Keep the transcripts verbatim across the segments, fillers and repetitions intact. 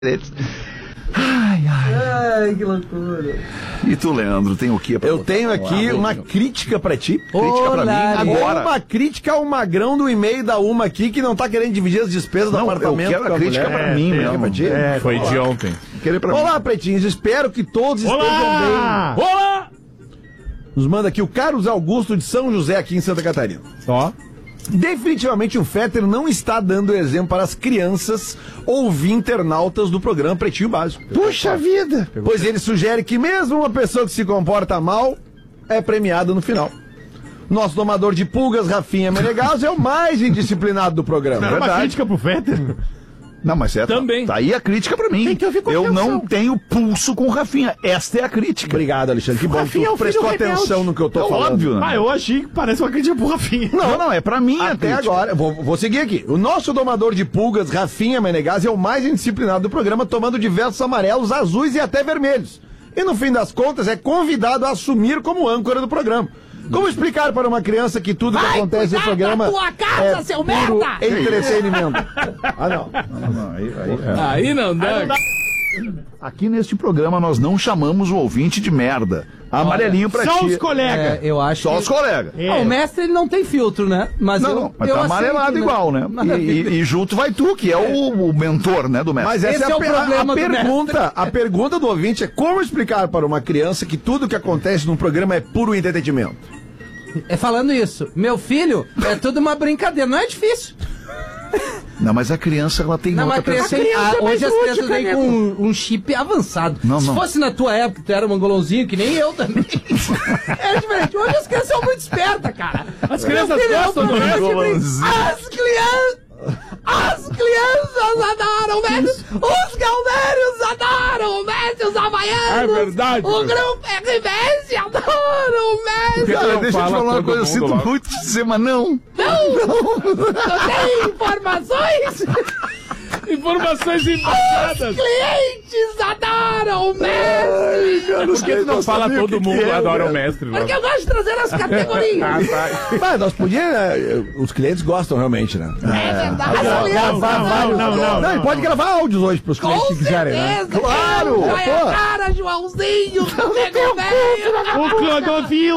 Ai, ai. Ai, que loucura. E tu, Leandro, tem o que pra Eu botar? tenho aqui Ah, uma meu. crítica pra ti. Crítica pra mim agora. Uma crítica ao magrão do e-mail da Uma aqui que não tá querendo dividir as despesas Não, do apartamento. eu quero a com crítica mulher. pra mim É, mesmo. pra ti? É, Foi de ontem. Querer pra mim. Olá, pretinhos. Espero que todos Olá! estejam bem. Olá! Nos manda aqui o Carlos Augusto de São José, aqui em Santa Catarina. Ó. Definitivamente o Fetter não está dando exemplo para as crianças ouvir internautas do programa Pretinho Básico. Puxa vida! Pois ele sugere que mesmo uma pessoa que se comporta mal é premiada no final. Nosso domador de pulgas, Rafinha Menegas, é o mais indisciplinado do programa. Era uma Verdade. crítica pro Fetter? Não, mas é. Também. Tá aí a crítica pra mim. Tem que ouvir com Eu atenção. não tenho pulso com o Rafinha. Esta é a crítica. Obrigado, Alexandre. Que bom que Rafinha é tu o filho prestou rebelde. atenção no que eu tô É falando. óbvio, né? Ah, eu achei que parece uma crítica pro Rafinha. Não, não, é pra mim a Até crítica. agora, vou, vou seguir aqui. O nosso domador de pulgas, Rafinha Menegas, é o mais indisciplinado do programa, tomando diversos amarelos, azuis e até vermelhos. E no fim das contas, é convidado a assumir como âncora do programa. Como explicar para uma criança que tudo que acontece no programa tua casa, é seu puro merda! entretenimento? Ah, não. Não, não, aí, aí, Aí não dá. Aqui neste programa nós não chamamos o ouvinte de merda. Amarelinho pra Só ti. os colegas. É, eu acho Só que... os colegas. É. Ah, o mestre ele não tem filtro, né? Mas Não, eu, não, mas eu tá aceito, amarelado igual, né? E, e- e junto vai tu, que é o, o mentor, né, do mestre. Mas essa Esse é, a, é o pe- problema a do pergunta. A pergunta do ouvinte é como explicar para uma criança que tudo que acontece num programa é puro entretenimento? É falando isso, meu filho é tudo uma brincadeira, não é difícil. Não, mas a criança, ela tem Não, outra mas a criança pessoa. tem- criança ah, é mais hoje as útil, crianças vêm caneco. com um, um chip avançado. Não, Se não. fosse na tua época, tu era mangolãozinho, que nem eu também. É diferente. Hoje as crianças são muito espertas, cara. As crianças Meu filho é um gostam do programa de mangolãozinho. brin- As crianças... As crianças adoram, velho! Os galvérios adoram, velho! Os havaianos! É verdade. O grupo R B S adoram, velho! Cara, Não deixa eu te fala falar uma todo coisa, eu mundo sinto lá. muito te dizer, mas não. Não tem informações! Informações embasadas. Clientes adoram, mestre! Por que tu não fala todo mundo adora o mestre? lá? Porque eu gosto de trazer as categorias! Ah, tá. Mas nós podíamos. né, Os clientes gostam realmente, né? É verdade! As Não, crianças não, não, não, não, Não, ele não. pode gravar áudios hoje pros clientes Com que quiserem, né? certeza! Claro! Já é Pô. a cara, Joãozinho! Nego velho! O Clodovil.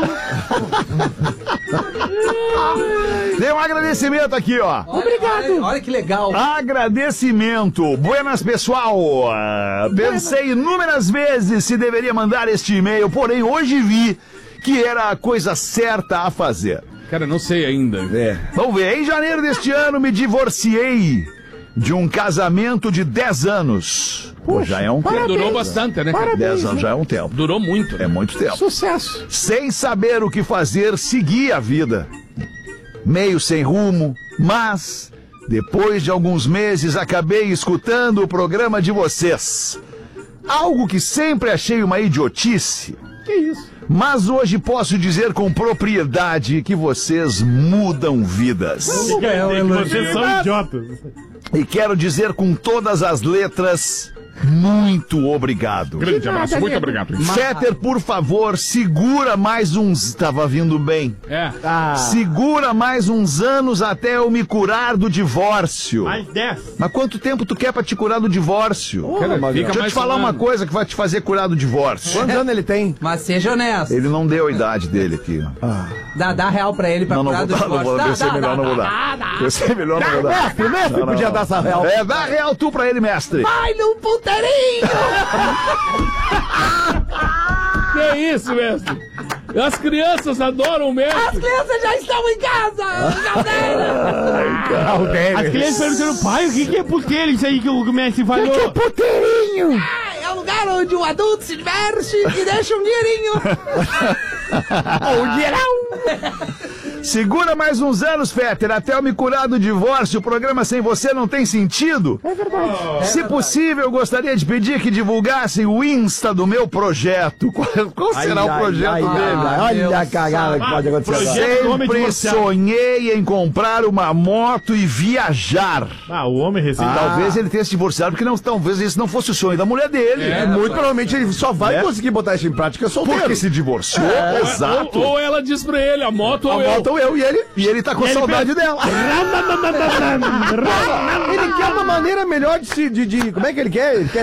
Tem um agradecimento aqui, ó. Obrigado! Olha, olha que legal! Agradecimento. Buenas, pessoal. Ah, Pensei inúmeras vezes se deveria mandar este e-mail, porém hoje vi que era a coisa certa a fazer. Cara, não sei ainda. É. Vamos ver, em janeiro deste ano me divorciei de um casamento de dez anos. Pô, já é um tempo. Durou bastante, né? cara? dez anos já é um tempo. Durou muito. É muito tempo. Sucesso. Sem saber o que fazer, segui a vida. Meio sem rumo, mas depois de alguns meses acabei escutando o programa de vocês. Algo que sempre achei uma idiotice. Que isso? Mas hoje posso dizer com propriedade que vocês mudam vidas. Que que é, que vocês são idiotas. E quero dizer com todas as letras, muito obrigado. Grande abraço, muito obrigado. Fetter, por favor, segura mais uns... Tava vindo bem. É. Segura mais uns anos até eu me curar do divórcio. Mais dez. Mas quanto tempo tu quer pra te curar do divórcio? Cara, mas- Fica Deixa eu mais te falar um uma ano. coisa que vai te fazer curar do divórcio. Quantos anos ele tem? Mas seja honesto. Ele não deu a idade dele aqui. Dá, dá real pra ele pra Não, não curar vou do dar, não divórcio. vou Dá, dar. Pensei dá, melhor, dá, não vou dá, dar. dá. Pensei melhor, não vou dar. Mestre, o mestre Não, não, podia não. dar essa real. É, dá real tu pra ele, mestre. Vai no puteirinho! Que isso, mestre? As crianças adoram o As mestre. crianças já estão em casa! Galdeira! As crianças perguntando, pai, o que, que é puteiro isso aí que o mestre falou? Puteirinho! Ah, é o lugar onde o adulto se diverte e deixa um dinheirinho! O dinheirão! Segura mais uns anos, Fetter, até eu me curar do divórcio. O programa sem você não tem sentido. É verdade. Se possível, eu gostaria de pedir que divulgassem o Insta do meu projeto. Qual, qual será Ai, o ai, projeto ai, dele? ai, Olha Deus a cagada que pode acontecer agora. projeto do homem Sempre divorciado. sonhei em comprar uma moto e viajar. Ah, o homem recém... Talvez ele tenha se divorciado, porque não, talvez esse não fosse o sonho da mulher dele. É, Muito provavelmente ele só vai Né? conseguir botar isso em prática solteiro. Porque se divorciou, exato. Ou, ou ela diz pra ele, ele, a moto ou A eu. moto ou eu e ele. E ele tá com Ele saudade dela. Ele quer uma maneira melhor de se. De, de- como é que ele quer? Ele quer